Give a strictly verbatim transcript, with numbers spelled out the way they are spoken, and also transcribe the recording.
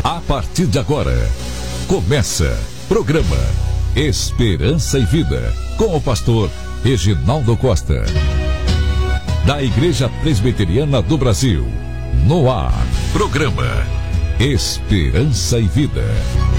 A partir de agora, começa programa Esperança e Vida, com o pastor Reginaldo Costa, da Igreja Presbiteriana do Brasil. No ar, programa Esperança e Vida.